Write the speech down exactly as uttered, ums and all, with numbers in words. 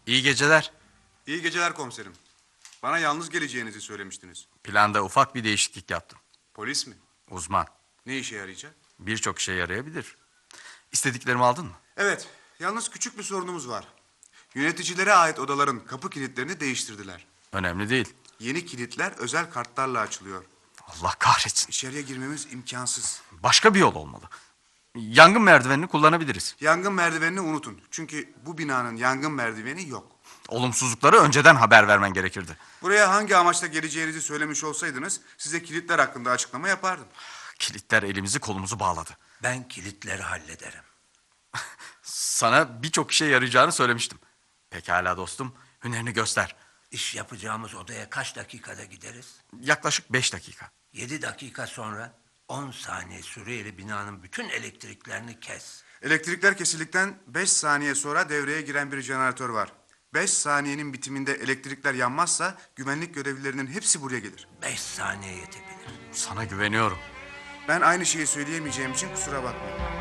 İyi geceler. İyi geceler komiserim. Bana yalnız geleceğinizi söylemiştiniz. Planda ufak bir değişiklik yaptım. Polis mi? Uzman. Ne işe yarayacak? Birçok işe yarayabilir. İstediklerimi aldın mı? Evet, yalnız küçük bir sorunumuz var. Yöneticilere ait odaların kapı kilitlerini değiştirdiler. Önemli değil. Yeni kilitler özel kartlarla açılıyor. Allah kahretsin. İçeriye girmemiz imkansız. Başka bir yol olmalı. Yangın merdivenini kullanabiliriz. Yangın merdivenini unutun. Çünkü bu binanın yangın merdiveni yok. Olumsuzlukları önceden haber vermen gerekirdi. Buraya hangi amaçla geleceğinizi söylemiş olsaydınız size kilitler hakkında açıklama yapardım. Kilitler elimizi kolumuzu bağladı. Ben kilitleri hallederim. Sana birçok işe yarayacağını söylemiştim. Pekala dostum, hünerini göster. İş yapacağımız odaya kaç dakikada gideriz? Yaklaşık beş dakika. Yedi dakika sonra on saniye süreyle binanın bütün elektriklerini kes. Elektrikler kesildikten beş saniye sonra devreye giren bir jeneratör var. Beş saniyenin bitiminde elektrikler yanmazsa güvenlik görevlilerinin hepsi buraya gelir. Beş saniye yetebilir. Sana güveniyorum. Ben aynı şeyi söyleyemeyeceğim için kusura bakmayın.